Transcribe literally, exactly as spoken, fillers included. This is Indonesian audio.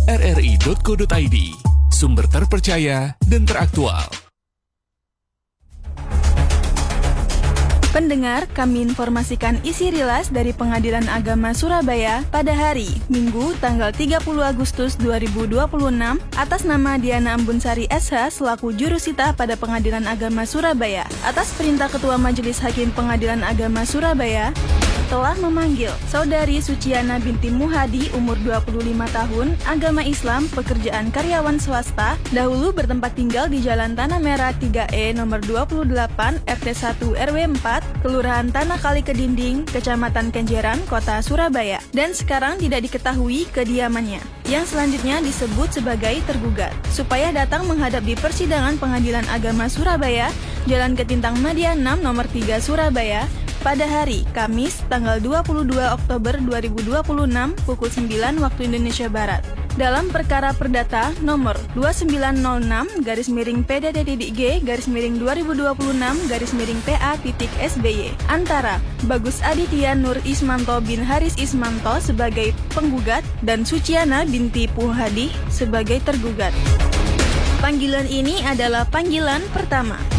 r r i titik co titik i d, sumber terpercaya dan teraktual. Pendengar, kami informasikan isi rilas dari Pengadilan Agama Surabaya pada hari Minggu tanggal tiga puluh Agustus dua ribu dua puluh enam atas nama Diana Ambunsari S H selaku Jurusita pada Pengadilan Agama Surabaya. Atas perintah Ketua Majelis Hakim Pengadilan Agama Surabaya telah memanggil Saudari Suciana binti Muhadi umur dua puluh lima tahun, agama Islam, pekerjaan karyawan swasta, dahulu bertempat tinggal di Jalan Tanah Merah tiga E nomor dua puluh delapan R T satu R W empat, Kelurahan Tanah Kali Kedinding, Kecamatan Kenjeran, Kota Surabaya, dan sekarang tidak diketahui kediamannya, yang selanjutnya disebut sebagai tergugat, supaya datang menghadap di persidangan Pengadilan Agama Surabaya, Jalan Ketintang Madia enam nomor tiga Surabaya, pada hari Kamis tanggal dua puluh dua Oktober dua ribu dua puluh enam pukul sembilan waktu Indonesia Barat. Dalam perkara perdata nomor dua sembilan nol enam garis miring P D T G garis miring dua ribu dua puluh enam garis miring P A titik S B Y antara Bagus Aditya Nur Ismanto bin Haris Ismanto sebagai penggugat dan Suciana binti Puhadi sebagai tergugat. Panggilan ini adalah panggilan pertama.